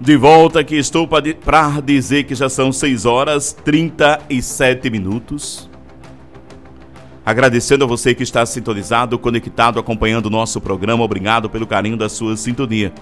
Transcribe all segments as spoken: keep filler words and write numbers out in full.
De volta aqui estou para dizer que já são seis horas e trinta e sete minutos. Agradecendo a você que está sintonizado, conectado, acompanhando o nosso programa. Obrigado pelo carinho da sua sintonia.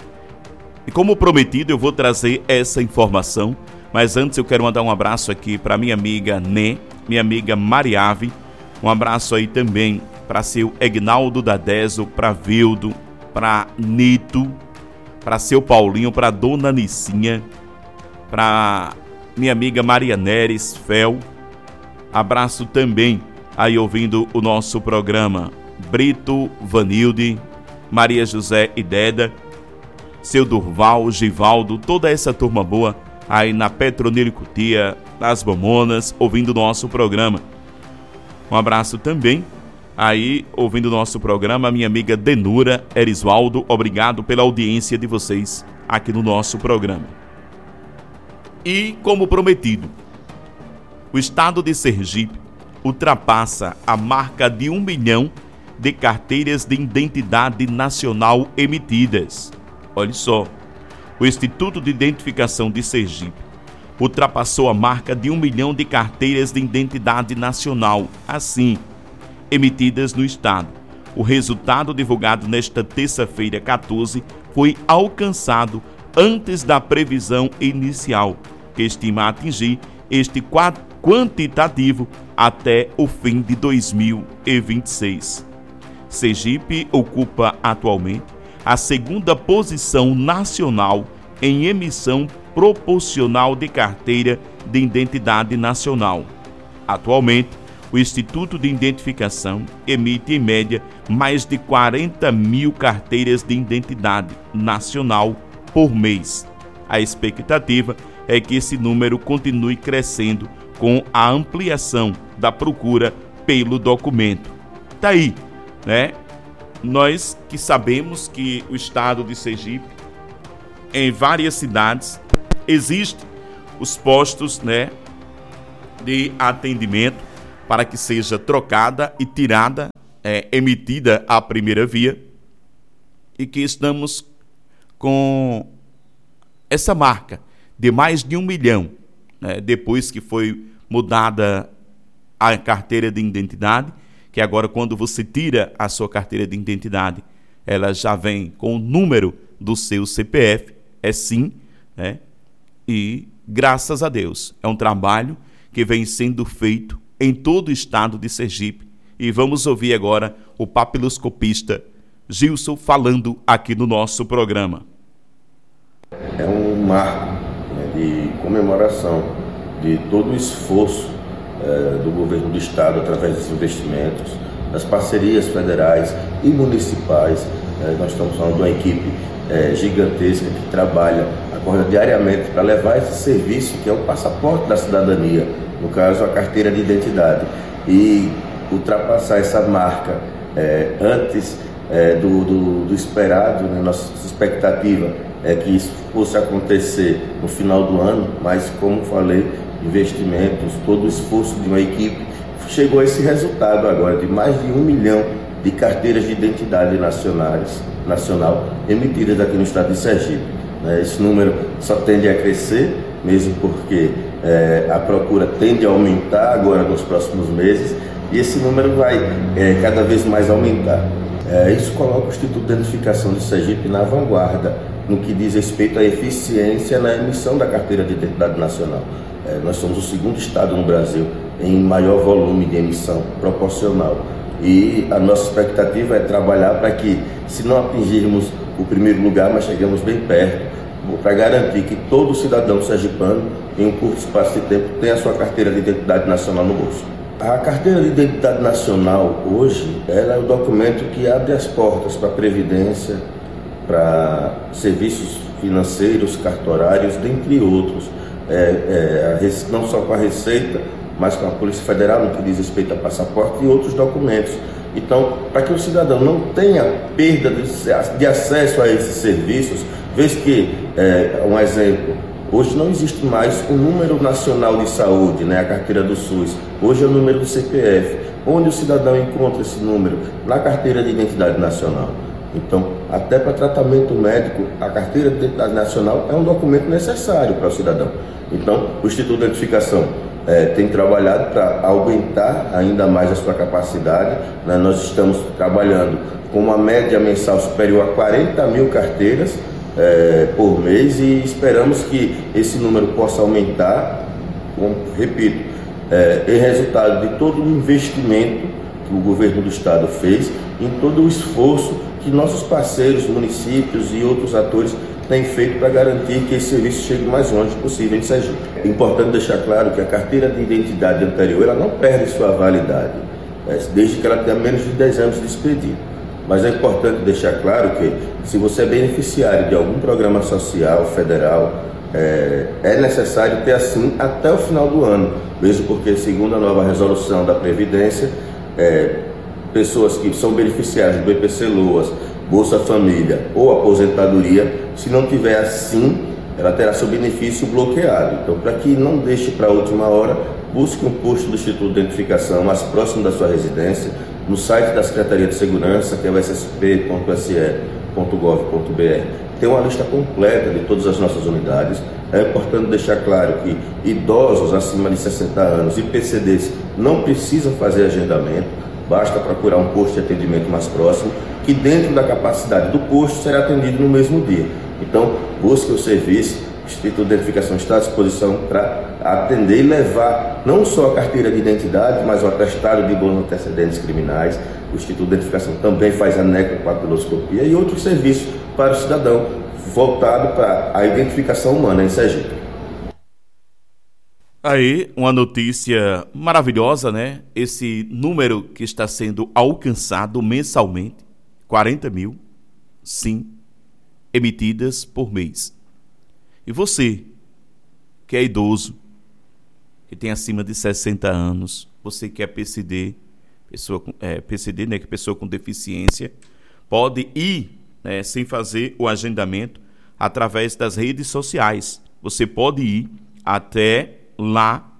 E como prometido, eu vou trazer essa informação. Mas antes eu quero mandar um abraço aqui para minha amiga Né, minha amiga Mariave. Um abraço aí também para seu Egnaldo Dadeso, para Vildo, para Nito, para seu Paulinho, para dona Nicinha, para minha amiga Maria Neres Fel. Abraço também aí ouvindo o nosso programa Brito, Vanilde, Maria José e Deda, seu Durval, Givaldo, toda essa turma boa aí na Petronilho Cutia, nas Mamonas, ouvindo o nosso programa. Um abraço também aí, ouvindo o nosso programa, minha amiga Denura Erisvaldo. Obrigado pela audiência de vocês aqui no nosso programa. E, como prometido, o estado de Sergipe ultrapassa a marca de um milhão de carteiras de identidade nacional emitidas. Olha só, o Instituto de Identificação de Sergipe ultrapassou a marca de um milhão de carteiras de identidade nacional, assim, emitidas no estado. O resultado divulgado nesta terça-feira, quatorze, foi alcançado antes da previsão inicial, que estima atingir este quantitativo até o fim de dois mil e vinte e seis. Sergipe ocupa atualmente a segunda posição nacional em emissão proporcional de carteira de identidade nacional. Atualmente, o Instituto de Identificação emite em média mais de quarenta mil carteiras de identidade nacional por mês. A expectativa é que esse número continue crescendo com a ampliação da procura pelo documento. Tá aí, né? Nós que sabemos que o estado de Sergipe, em várias cidades, existem os postos, né, de atendimento para que seja trocada e tirada, é, emitida a primeira via, e que estamos com essa marca de mais de um milhão, né, depois que foi mudada a carteira de identidade, que agora quando você tira a sua carteira de identidade, ela já vem com o número do seu C P F, é sim, né? E graças a Deus, é um trabalho que vem sendo feito em todo o estado de Sergipe. E vamos ouvir agora o papiloscopista Gilson falando aqui no nosso programa. É um marco, né, de comemoração de todo o esforço é, do governo do estado através dos investimentos, das parcerias federais e municipais. É, nós estamos falando de uma equipe é, gigantesca que trabalha, acorda diariamente para levar esse serviço que é o passaporte da cidadania, no caso a carteira de identidade, e ultrapassar essa marca é, antes é, do, do, do esperado, né? Nossa expectativa é que isso fosse acontecer no final do ano, mas como falei, investimentos, todo o esforço de uma equipe chegou a esse resultado agora de mais de um milhão de carteiras de identidade nacionais, nacional emitidas aqui no estado de Sergipe. Esse número só tende a crescer, mesmo porque é, a procura tende a aumentar agora nos próximos meses, e esse número vai é, cada vez mais aumentar. É, isso coloca o Instituto de Identificação de Sergipe na vanguarda no que diz respeito à eficiência na emissão da carteira de identidade nacional. É, nós somos o segundo estado no Brasil em maior volume de emissão proporcional, e a nossa expectativa é trabalhar para que, se não atingirmos o primeiro lugar, mas chegamos bem perto, para garantir que todo cidadão sergipano, em um curto espaço de tempo, tenha a sua carteira de identidade nacional no bolso. A carteira de identidade nacional, hoje, ela é o documento que abre as portas para a Previdência, para serviços financeiros, cartorários, dentre outros. É, é, não só com a Receita, mas com a Polícia Federal, no que diz respeito a passaporte e outros documentos. Então, para que o cidadão não tenha perda de, de acesso a esses serviços, vez que, é, um exemplo, hoje não existe mais o número nacional de saúde, né, a carteira do SUS, hoje é o número do C P F. Onde o cidadão encontra esse número? Na carteira de identidade nacional. Então, até para tratamento médico, a carteira de identidade nacional é um documento necessário para o cidadão. Então, o Instituto de Identificação é, tem trabalhado para aumentar ainda mais a sua capacidade. Né? Nós estamos trabalhando com uma média mensal superior a quarenta mil carteiras é, por mês e esperamos que esse número possa aumentar, como, repito, é, em resultado de todo o investimento que o governo do estado fez, em todo o esforço que nossos parceiros, municípios e outros atores têm feito para garantir que esse serviço chegue o mais longe possível em Sergipe. É importante deixar claro que a carteira de identidade anterior ela não perde sua validade, desde que ela tenha menos de dez anos de expedido. Mas é importante deixar claro que, se você é beneficiário de algum programa social federal, é, é necessário ter assim até o final do ano, mesmo porque, segundo a nova resolução da Previdência, é, pessoas que são beneficiárias do B P C Loas, Bolsa Família ou aposentadoria, se não tiver assim, ela terá seu benefício bloqueado. Então, para que não deixe para a última hora, busque um posto do Instituto de Identificação mais próximo da sua residência, no site da Secretaria de Segurança, que é o s s p ponto s e ponto gov ponto b r. Tem uma lista completa de todas as nossas unidades. É importante deixar claro que idosos acima de sessenta anos e P C Ds não precisam fazer agendamento, basta procurar um posto de atendimento mais próximo, que dentro da capacidade do posto será atendido no mesmo dia. Então, busque o serviço, o Instituto de Identificação está à disposição para atender e levar não só a carteira de identidade, mas o atestado de bons antecedentes criminais. O Instituto de Identificação também faz a necropapiloscopia e outros serviços para o cidadão, voltado para a identificação humana em Sergipe. Aí, uma notícia maravilhosa, né? Esse número que está sendo alcançado mensalmente, quarenta mil, sim, emitidas por mês. E você, que é idoso, que tem acima de sessenta anos, você que é P C D, pessoa com, é, P C D, né, que é pessoa com deficiência, pode ir, né, sem fazer o agendamento através das redes sociais. Você pode ir até lá,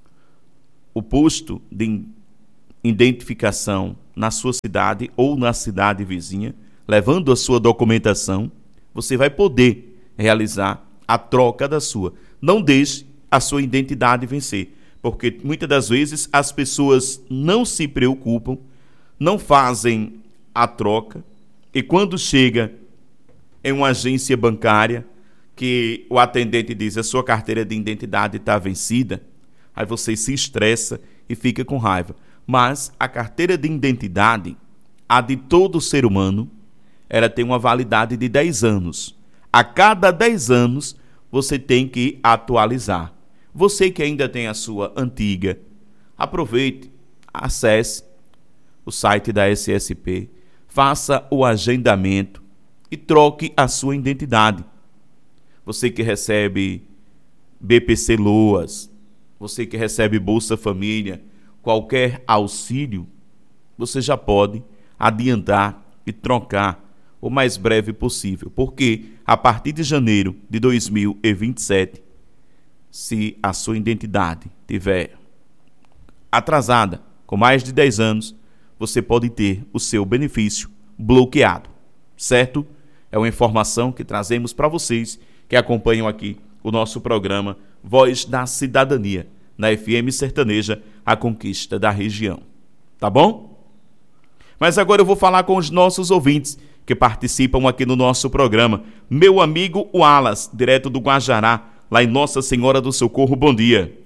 o posto de identificação na sua cidade ou na cidade vizinha, levando a sua documentação, você vai poder realizar a troca da sua. Não deixe a sua identidade vencer, porque muitas das vezes as pessoas não se preocupam, não fazem a troca, e quando chega em uma agência bancária, que o atendente diz a sua carteira de identidade está vencida, aí você se estressa e fica com raiva. Mas a carteira de identidade, a de todo ser humano, ela tem uma validade de dez anos. A cada dez anos, você tem que atualizar. Você que ainda tem a sua antiga, aproveite, acesse o site da S S P, faça o agendamento e troque a sua identidade. Você que recebe B P C Loas, você que recebe Bolsa Família, qualquer auxílio, você já pode adiantar e trocar o mais breve possível, porque a partir de janeiro de dois mil e vinte e sete, se a sua identidade tiver atrasada com mais de dez anos, você pode ter o seu benefício bloqueado, certo? É uma informação que trazemos para vocês que acompanham aqui o nosso programa Voz da Cidadania, na F M Sertaneja, a conquista da região. Tá bom? Mas agora eu vou falar com os nossos ouvintes que participam aqui no nosso programa. Meu amigo Wallace, direto do Guajará, lá em Nossa Senhora do Socorro. Bom dia.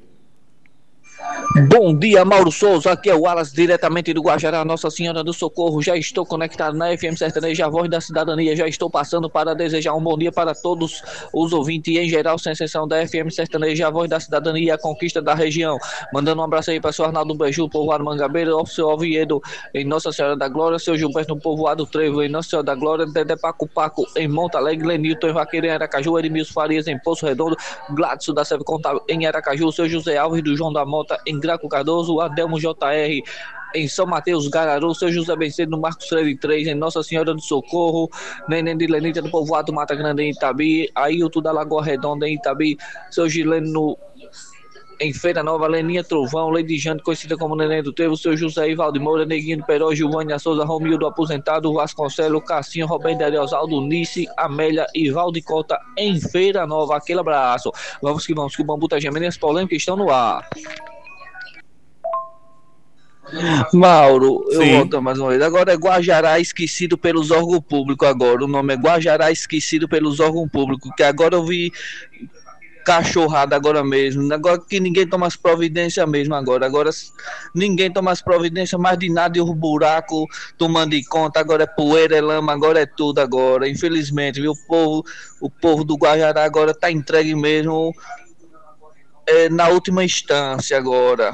Bom dia, Mauro Souza, aqui é o Wallace, diretamente do Guajará, Nossa Senhora do Socorro. Já estou conectado na F M Sertaneja, a Voz da Cidadania. Já estou passando para desejar um bom dia para todos os ouvintes e em geral, sem exceção, da F M Sertaneja, a Voz da Cidadania, a conquista da região. Mandando um abraço aí para o seu Arnaldo Beju, povoado Mangabeira, o seu Oviedo em Nossa Senhora da Glória, seu Gilberto no povoado Trevo em Nossa Senhora da Glória, Dedé Paco Paco em Monte Alegre, Lenilton em Vaqueira em Aracaju, Edmilson Farias em Poço Redondo, Gladson da Seve Contábil em Aracaju, seu José Alves do João da Mota em Graco Cardoso, Adelmo J R em São Mateus, Gararu, seu José Bencedo no Marcos Freire três, em Nossa Senhora do Socorro, Neném de Lenita do povoado Mata Grande em Itabi, Ailton da Lagoa Redonda em Itabi, seu Gileno no em Feira Nova, Leninha Trovão, Lady Jane, conhecida como Neném do Trevo, seu José Ivaldo Moura, Neguinho do Peró, Giovanni Souza, Romildo Aposentado, Vasconcelos, Cassinho, Roberto Ariosaldo, Nice, Amélia e Valdicota, em Feira Nova. Aquele abraço. Vamos que vamos, que o Bambu tá gemendo e as polêmicas estão no ar. Mauro, eu Sim. volto mais uma vez. Agora é Guajará esquecido pelos órgãos públicos agora. O nome é Guajará esquecido pelos órgãos públicos, que agora eu vi cachorrada agora mesmo. Agora que ninguém toma as providências mesmo agora. Agora ninguém toma as providências mais de nada e os buracos tomando de conta. Agora é poeira, é lama, agora é tudo agora. Infelizmente, viu? O povo, o povo do Guajará agora tá entregue mesmo é, na última instância agora.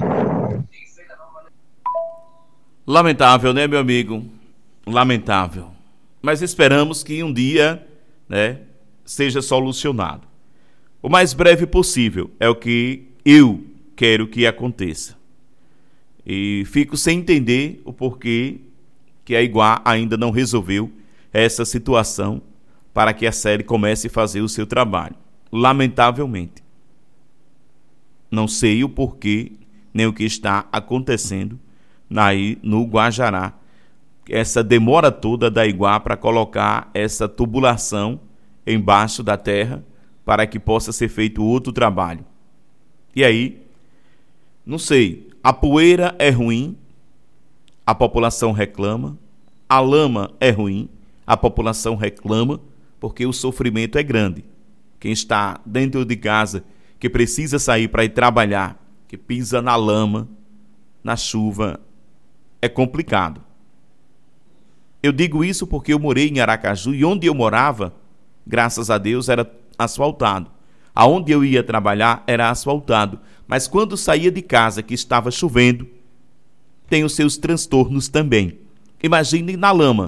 Lamentável, né, meu amigo? Lamentável. Mas esperamos que um dia, né, seja solucionado. O mais breve possível é o que eu quero que aconteça. E fico sem entender o porquê que a Iguá ainda não resolveu essa situação para que a série comece a fazer o seu trabalho. Lamentavelmente. Não sei o porquê, nem o que está acontecendo aí no Guajará, essa demora toda da Iguá para colocar essa tubulação embaixo da terra para que possa ser feito outro trabalho. E aí, não sei, a poeira é ruim, a população reclama, a lama é ruim, a população reclama, porque o sofrimento é grande. Quem está dentro de casa, que precisa sair para ir trabalhar, que pisa na lama, na chuva, é complicado. Eu digo isso porque eu morei em Aracaju e onde eu morava, graças a Deus, era asfaltado. Aonde eu ia trabalhar era asfaltado. Mas quando saía de casa que estava chovendo, tem os seus transtornos também. Imagine na lama.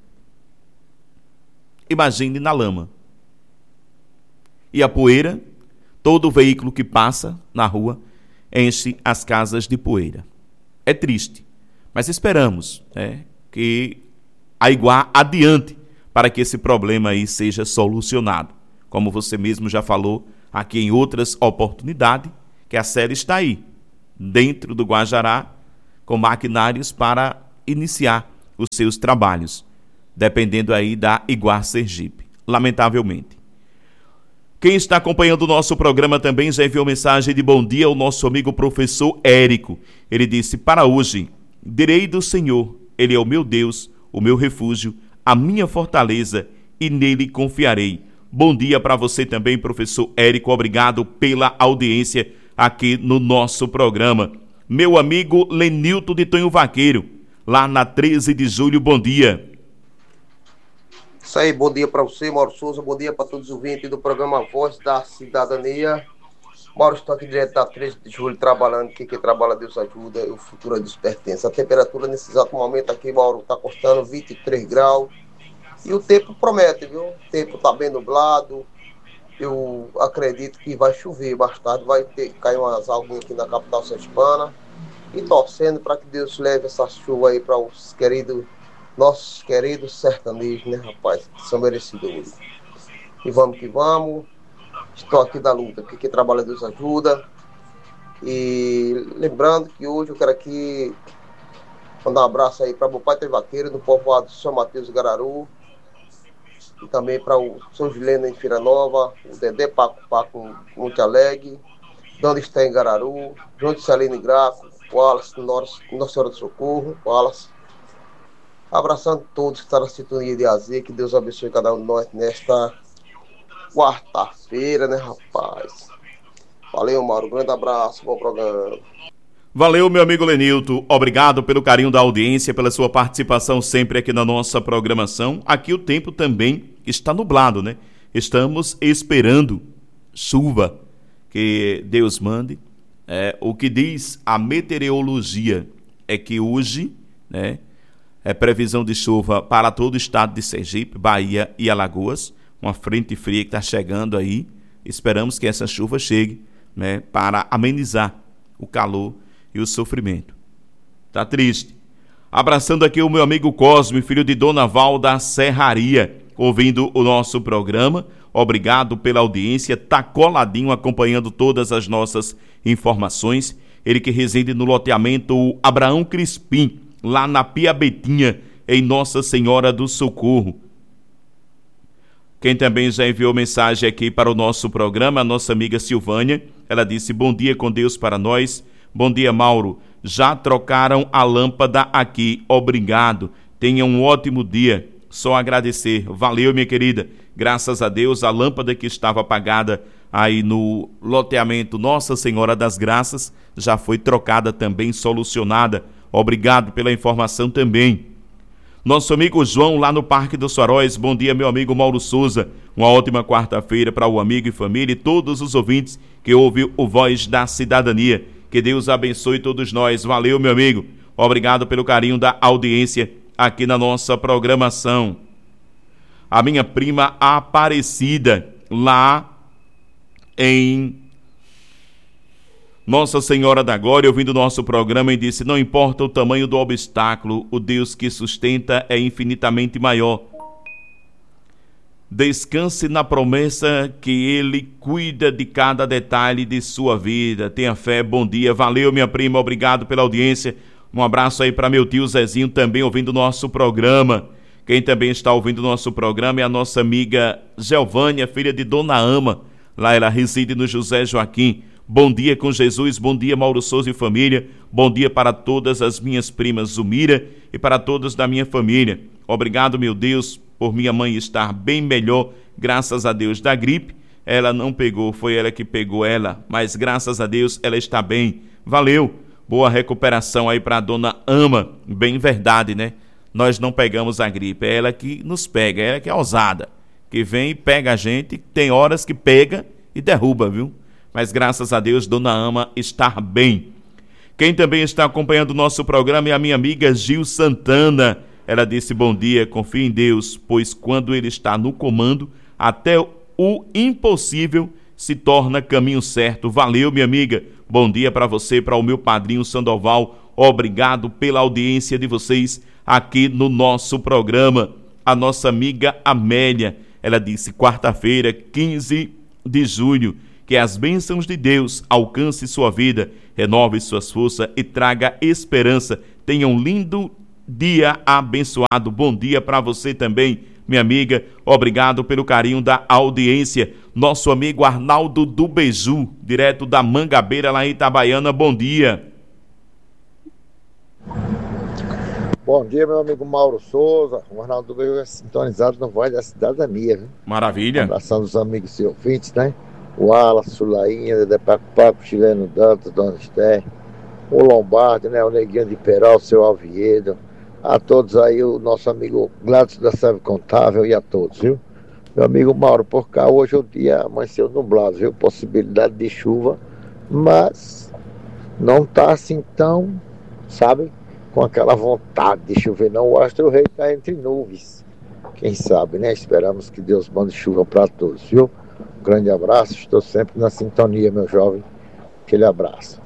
Imagine na lama. E a poeira, todo veículo que passa na rua enche as casas de poeira. É triste. Mas esperamos, né, que a Iguá adiante para que esse problema aí seja solucionado. Como você mesmo já falou aqui em outras oportunidades, que a série está aí, dentro do Guajará, com maquinários para iniciar os seus trabalhos, dependendo aí da Iguá Sergipe, lamentavelmente. Quem está acompanhando o nosso programa também já enviou mensagem de bom dia ao nosso amigo professor Érico. Ele disse, para hoje, direi do Senhor, Ele é o meu Deus, o meu refúgio, a minha fortaleza, e nele confiarei. Bom dia para você também, professor Érico. Obrigado pela audiência aqui no nosso programa. Meu amigo Lenilton de Tonho Vaqueiro, lá na treze de julho, bom dia. Isso aí, bom dia para você, Mauro Souza. Bom dia para todos os ouvintes do programa Voz da Cidadania. Mauro, estou aqui direto da treze de julho trabalhando, que quem trabalha Deus ajuda e o futuro a Deus pertence. A temperatura nesse exato momento aqui, Mauro, está custando vinte e três graus e o tempo promete, viu? O tempo está bem nublado, eu acredito que vai chover bastante, vai ter, cair umas algas aqui na capital sergipana e torcendo para que Deus leve essa chuva aí para os queridos, nossos queridos sertanejos, né, rapaz, que são merecedores. E vamos que vamos. Estou aqui da luta, porque quem trabalha Deus ajuda. E lembrando que hoje eu quero aqui mandar um abraço aí para o meu pai Tonho Vaqueiro, do povoado de São Mateus Gararu. E também para o São Gileno em Feira Nova, o Dedé Paco Paco em Monte Alegre, Dando está em Gararu, João de Salino em Graco, o Wallace, Nossa Senhora do Socorro, o Wallace. Abraçando todos que estão na sintonia de A Z, que Deus abençoe cada um de nós nesta quarta-feira, né, rapaz? Valeu, Mauro. Grande abraço, bom programa. Valeu, meu amigo Lenilton. Obrigado pelo carinho da audiência, pela sua participação sempre aqui na nossa programação. Aqui o tempo também está nublado, né? Estamos esperando chuva, que Deus mande. É, o que diz a meteorologia é que hoje, né, é previsão de chuva para todo o estado de Sergipe, Bahia e Alagoas. Uma frente fria que está chegando aí. Esperamos que essa chuva chegue, né, para amenizar o calor e o sofrimento. Tá triste. Abraçando aqui o meu amigo Cosme, filho de Dona Val da Serraria. ouvindo o nosso programa. Obrigado pela audiência, tá coladinho acompanhando todas as nossas informações. Ele que reside no loteamento Abraão Crispim, lá na Piabetinha, em Nossa Senhora do Socorro. Quem também já enviou mensagem aqui para o nosso programa, a nossa amiga Silvânia. Ela disse: bom dia com Deus para nós. Bom dia, Mauro. Já trocaram a lâmpada aqui. Obrigado. Tenha um ótimo dia. Só agradecer. Valeu, minha querida. Graças a Deus, a lâmpada que estava apagada aí no loteamento Nossa Senhora das Graças já foi trocada também, solucionada. Obrigado pela informação também. Nosso amigo João, lá no Parque dos Faróis. Bom dia, meu amigo Mauro Souza. Uma ótima quarta-feira para o amigo e família e todos os ouvintes que ouvem o Voz da Cidadania. Que Deus abençoe todos nós. Valeu, meu amigo. Obrigado pelo carinho da audiência aqui na nossa programação. A minha prima Aparecida, lá em Nossa Senhora da Glória, ouvindo o nosso programa, e disse: não importa o tamanho do obstáculo, o Deus que sustenta é infinitamente maior. Descanse na promessa que Ele cuida de cada detalhe de sua vida. Tenha fé. Bom dia. Valeu, minha prima. Obrigado pela audiência. Um abraço aí para meu tio Zezinho, também ouvindo o nosso programa. Quem também está ouvindo o nosso programa é a nossa amiga Gelvânia, filha de Dona Ama. Lá ela reside no José Joaquim. Bom dia com Jesus, bom dia Mauro Souza e família, bom dia para todas as minhas primas Zumira e para todos da minha família. Obrigado, meu Deus, por minha mãe estar bem melhor, graças a Deus, da gripe. Ela não pegou, foi ela que pegou ela, mas graças a Deus ela está bem. Valeu, boa recuperação aí para a Dona Ama. Bem verdade, né? Nós não pegamos a gripe, é ela que nos pega, é ela que é ousada, que vem e pega a gente, tem horas que pega e derruba, viu? Mas graças a Deus, Dona Ama está bem. Quem também está acompanhando o nosso programa é a minha amiga Gil Santana. Ela disse: bom dia, confie em Deus, pois quando Ele está no comando, até o impossível se torna caminho certo. Valeu, minha amiga. Bom dia para você, para o meu padrinho Sandoval. Obrigado pela audiência de vocês aqui no nosso programa. A nossa amiga Amélia, ela disse: quarta-feira, quinze de junho, que as bênçãos de Deus alcance sua vida, renove suas forças e traga esperança. Tenha um lindo dia abençoado. Bom dia para você também, minha amiga. Obrigado pelo carinho da audiência. Nosso amigo Arnaldo do Beiju, direto da Mangabeira, lá em Itabaiana. Bom dia. Bom dia, meu amigo Mauro Souza. O Arnaldo do Beiju é sintonizado no Voz da Cidadania, viu? Maravilha. Um abraçando os amigos e ouvintes, né? O Alas, Sulainha, Dedé Paco Paco, Chileno Dantas, Dona Esther, o Lombardi, né? O Neguinho de Peral, o seu Alviedo, a todos aí, o nosso amigo Gladys da Serve Contável e a todos, viu? Meu amigo Mauro, por cá hoje o dia amanheceu nublado, viu? Possibilidade de chuva, mas não tá assim tão, sabe, com aquela vontade de chover, não. O Astro Rei tá entre nuvens, quem sabe, né? Esperamos que Deus mande chuva para todos, viu? Um grande abraço, estou sempre na sintonia, meu jovem. Aquele abraço.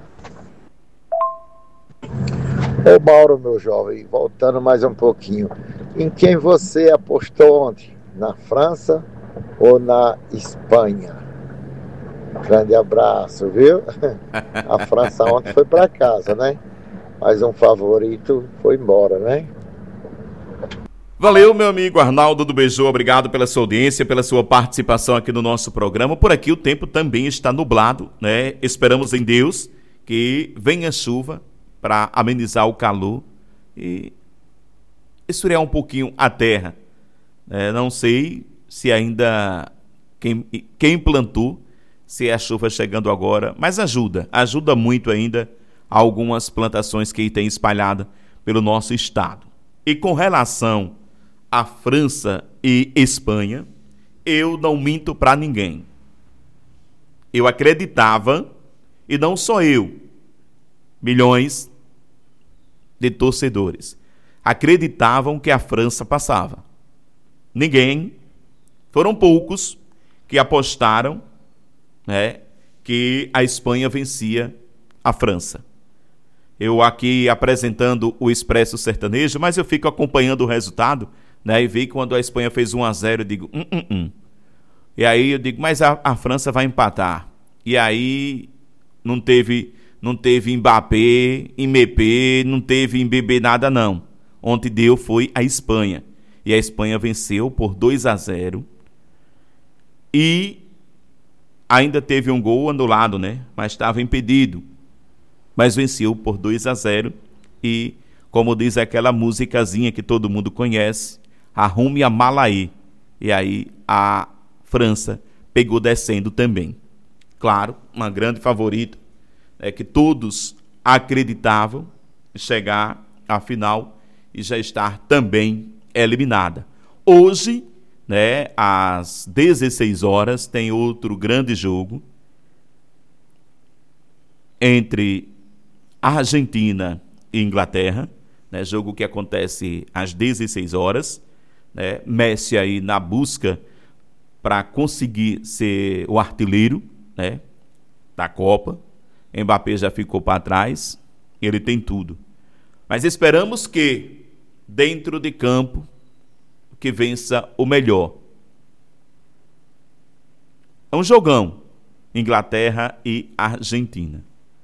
Ô Mauro, meu jovem, voltando mais um pouquinho, em quem você apostou ontem? Na França ou na Espanha? Grande abraço, viu? A França ontem foi para casa, né? Mas um favorito foi embora, né? Valeu, meu amigo Arnaldo do Beiju, obrigado pela sua audiência, pela sua participação aqui no nosso programa. Por aqui o tempo também está nublado, né? Esperamos em Deus que venha chuva para amenizar o calor e esfriar um pouquinho a terra. É, não sei se ainda quem, quem plantou, se é a chuva chegando agora, mas ajuda, ajuda muito ainda algumas plantações que tem espalhada pelo nosso estado. E com relação a França e Espanha, eu não minto para ninguém. Eu acreditava, e não só eu, milhões de torcedores acreditavam que a França passava. Ninguém, foram poucos que apostaram, né, que a Espanha vencia a França. Eu aqui apresentando o Expresso Sertanejo, mas eu fico acompanhando o resultado né? E vi que quando a Espanha fez um a zero, eu digo, hum, hum, hum. E aí eu digo, mas a, a França vai empatar. E aí não teve, não teve Mbappé, Mbappé, não teve Mbappé nada não. Ontem deu foi a Espanha. E a Espanha venceu por dois a zero. E ainda teve um gol anulado, né? Mas estava impedido. Mas venceu por dois a zero. E, como diz aquela musicazinha que todo mundo conhece, arrume a mala aí. E aí a França pegou descendo também. Claro, uma grande favorita, é que todos acreditavam chegar à final e já estar também eliminada. Hoje, né, às dezesseis horas, tem outro grande jogo entre Argentina e Inglaterra, né, jogo que acontece às dezesseis horas, né, Messi aí na busca para conseguir ser o artilheiro, né, da Copa. Mbappé já ficou para trás, ele tem tudo. Mas esperamos que dentro de campo que vença o melhor. É um jogão, Inglaterra e Argentina.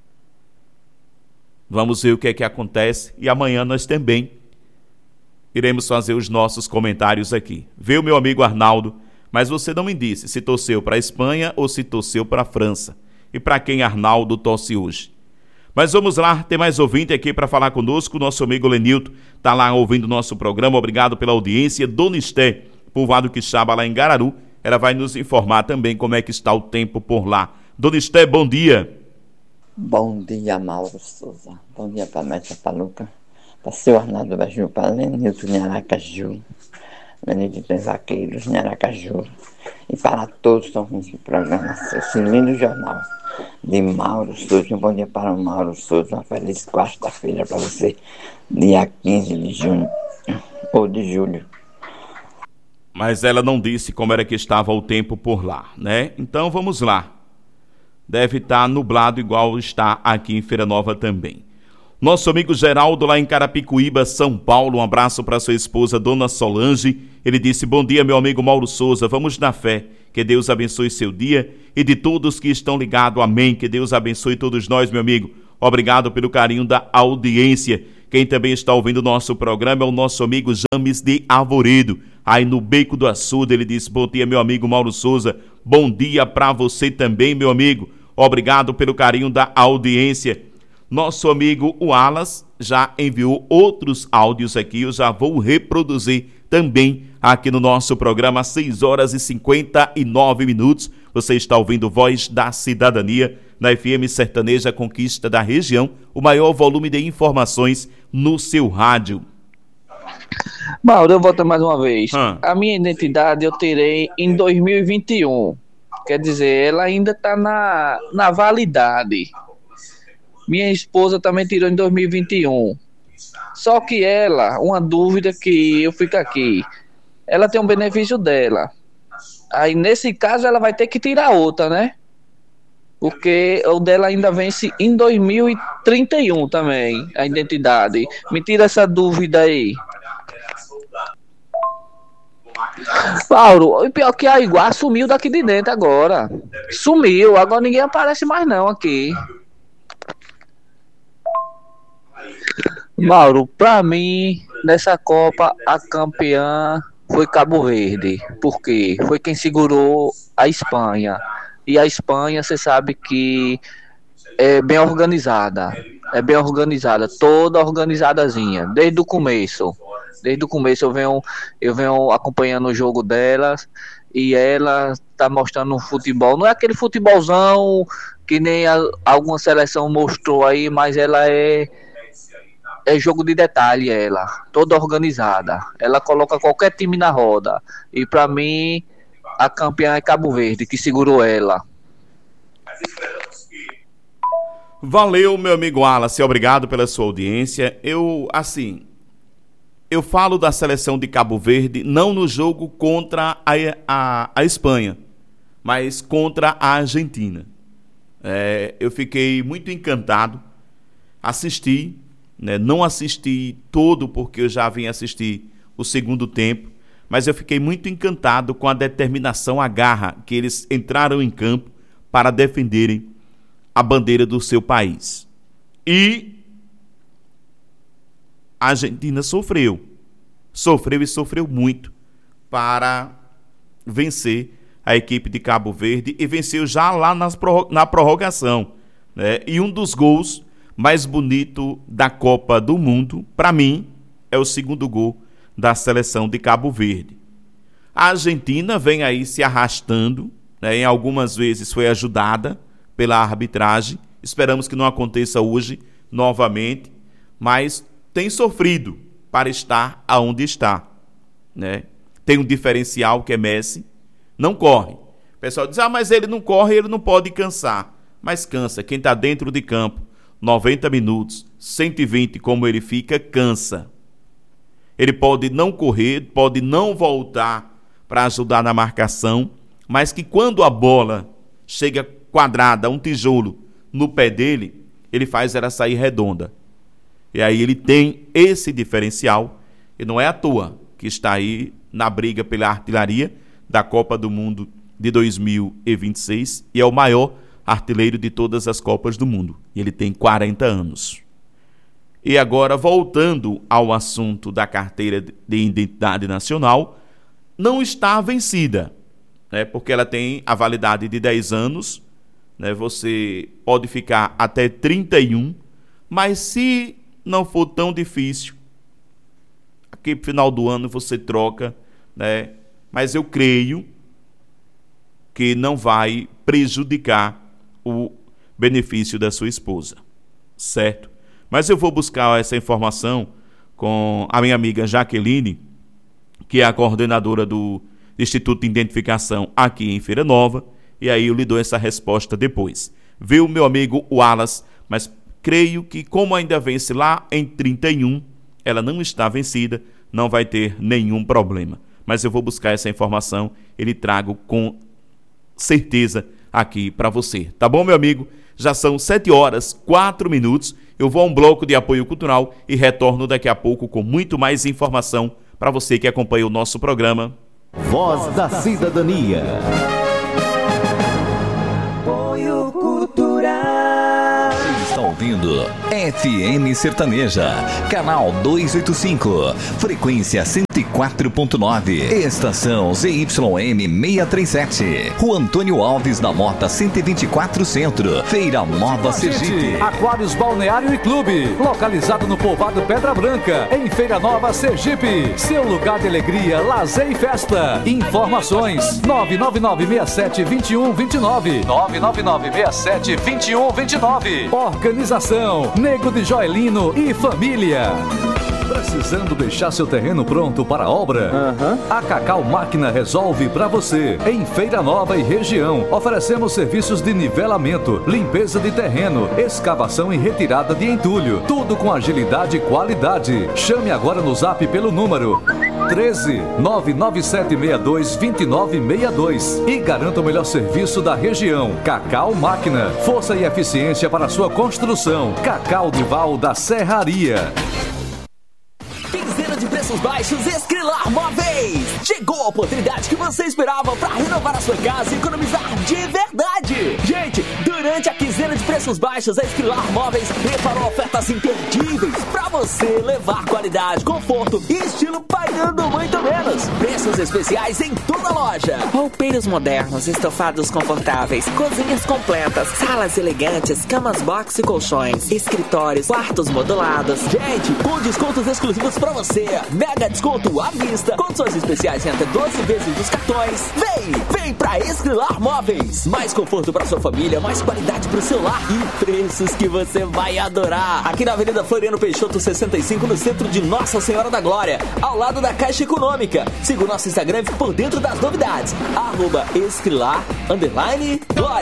Vamos ver o que é que acontece e amanhã nós também iremos fazer os nossos comentários aqui. Vê o meu amigo Arnaldo, mas você não me disse se torceu para a Espanha ou se torceu para a França. E para quem Arnaldo torce hoje. Mas vamos lá, tem mais ouvinte aqui para falar conosco. Nosso amigo Lenilton está lá ouvindo o nosso programa. Obrigado pela audiência. Dona Esté, povoado Quixaba, lá em Gararu, ela vai nos informar também como é que está o tempo por lá. Dona Esté, bom dia. Bom dia, Mauro Souza. Bom dia para a Mestre Paluca, para o seu Arnaldo Baju, para Lenilton em Aracaju, Lenilton em Vaqueiros em Aracaju, e para todos que estão com esse programa, esse lindo jornal de Mauro Souza. Um bom dia para o Mauro Souza, uma feliz quarta-feira para você, dia quinze de junho, ou de julho. Mas ela não disse como era que estava o tempo por lá, né? Então vamos lá. Deve estar nublado igual está aqui em Feira Nova também. Nosso amigo Geraldo lá em Carapicuíba, São Paulo, um abraço para sua esposa, Dona Solange. Ele disse, bom dia meu amigo Mauro Souza, vamos na fé, que Deus abençoe seu dia e de todos que estão ligados, amém, que Deus abençoe todos nós, meu amigo. Obrigado pelo carinho da audiência. Quem também está ouvindo o nosso programa é o nosso amigo James de Arvoredo, aí no Beco do Açude. Ele disse, bom dia meu amigo Mauro Souza, bom dia para você também, meu amigo. Obrigado pelo carinho da audiência. Nosso amigo Wallace já enviou outros áudios aqui, eu já vou reproduzir também aqui no nosso programa às seis horas e cinquenta e nove minutos. Você está ouvindo Voz da Cidadania na F M Sertaneja Conquista da Região, o maior volume de informações no seu rádio. Mauro, eu volto mais uma vez. Hum. A minha identidade eu tirei em dois mil e vinte e um. Quer dizer, ela ainda está na, na validade. Minha esposa também tirou em dois mil e vinte e um. Só que ela, uma dúvida que eu fico aqui, ela tem um benefício dela. Aí nesse caso ela vai ter que tirar outra, né? Porque o dela ainda vence em dois mil e trinta e um também, a identidade. Me tira essa dúvida aí. Mauro, o pior que a Iguá sumiu daqui de dentro agora. Sumiu, agora ninguém aparece mais não aqui. Mauro, pra mim, nessa Copa, a campeã foi Cabo Verde. Por quê? Foi quem segurou a Espanha. E a Espanha, você sabe que é bem organizada. É bem organizada, toda organizadazinha, desde o começo. Desde o começo eu venho, eu venho acompanhando o jogo delas e ela tá mostrando um futebol. Não é aquele futebolzão que nem a, alguma seleção mostrou aí, mas ela é, é jogo de detalhe, ela, toda organizada. Ela coloca qualquer time na roda. E pra mim, a campeã é Cabo Verde, que segurou ela. Valeu, meu amigo Wallace, obrigado pela sua audiência. Eu, assim... Eu falo da seleção de Cabo Verde não no jogo contra a, a, a Espanha, mas contra a Argentina. É, eu fiquei muito encantado, assisti, né, não assisti todo porque eu já vim assistir o segundo tempo, mas eu fiquei muito encantado com a determinação, a garra que eles entraram em campo para defenderem a bandeira do seu país. E a Argentina sofreu, sofreu e sofreu muito para vencer a equipe de Cabo Verde e venceu já lá nas prorro- na prorrogação, né? E um dos gols mais bonitos da Copa do Mundo, para mim, é o segundo gol da seleção de Cabo Verde. A Argentina vem aí se arrastando, né? Em algumas vezes foi ajudada pela arbitragem, esperamos que não aconteça hoje novamente, mas tem sofrido para estar aonde está, né? Tem um diferencial que é Messi, não corre. O pessoal diz, ah, mas ele não corre, ele não pode cansar. Mas cansa, quem está dentro de campo, noventa minutos, cento e vinte, como ele fica, cansa. Ele pode não correr, pode não voltar para ajudar na marcação, mas que quando a bola chega quadrada, um tijolo no pé dele, ele faz ela sair redonda. E aí ele tem esse diferencial, e não é à toa que está aí na briga pela artilharia da Copa do Mundo de dois mil e vinte e seis, e é o maior artilheiro de todas as Copas do Mundo. E ele tem quarenta anos. E agora, voltando ao assunto da carteira de identidade nacional, não está vencida, né? Porque ela tem a validade de dez anos, né? Você pode ficar até trinta e um, mas se não for tão difícil, aqui no final do ano você troca, né? Mas eu creio que não vai prejudicar o benefício da sua esposa, certo? Mas eu vou buscar essa informação com a minha amiga Jaqueline, que é a coordenadora do Instituto de Identificação aqui em Feira Nova, e aí eu lhe dou essa resposta depois. Viu, meu amigo Wallace? Mas creio que, como ainda vence lá em trinta e um, ela não está vencida, não vai ter nenhum problema. Mas eu vou buscar essa informação e lhe trago com certeza aqui para você. Tá bom, meu amigo? Já são sete horas, quatro minutos. Eu vou a um bloco de apoio cultural e retorno daqui a pouco com muito mais informação para você que acompanha o nosso programa. Voz da Cidadania. Apoio cultural. Está ouvindo F M Sertaneja, canal duzentos e oitenta e cinco, frequência cento e quatro ponto nove, estação Z Y M seiscentos e trinta e sete, Rua Antônio Alves da Mota cento e vinte e quatro Centro, Feira Nova, Sergipe. Aquários Balneário e Clube, localizado no povoado Pedra Branca, em Feira Nova, Sergipe. Seu lugar de alegria, lazer e festa. Informações nove nove nove seis sete dois um dois nove, nove nove nove seis sete dois um dois nove. Organização Nego de Joelino e Família. Precisando deixar seu terreno pronto para a obra? Uhum. A Cacau Máquina resolve para você. Em Feira Nova e região, oferecemos serviços de nivelamento, limpeza de terreno, escavação e retirada de entulho. Tudo com agilidade e qualidade. Chame agora no zap pelo número treze, nove nove sete seis dois, dois nove seis dois e garanta o melhor serviço da região. Cacau Máquina, força e eficiência para sua construção. Cacau Duval da Serraria. Quinzena de preços baixos Escrilar Móveis. Chegou a oportunidade que você esperava para renovar a sua casa e economizar de verdade. Gente, durante a quinzena de preços baixos, a Escrilar Móveis preparou ofertas imperdíveis para você levar qualidade, conforto e estilo pagando muito menos. Preços especiais em toda a loja. Roupeiros modernos, estofados confortáveis, cozinhas completas, salas elegantes, camas box e colchões, escritórios, quartos modulados. Gente, com descontos exclusivos para você. Mega desconto à vista, condições especiais em até doze vezes dos cartões. Vem, vem pra Escrilar Móveis. Mais conforto para sua família, mais qualidade pro seu lar e preços que você vai adorar. Aqui na Avenida Floriano Peixoto sessenta e cinco, no centro de Nossa Senhora da Glória, ao lado da Caixa Econômica. Siga o nosso Instagram e fique por dentro das novidades. Arroba Escrilar, underline, Glória.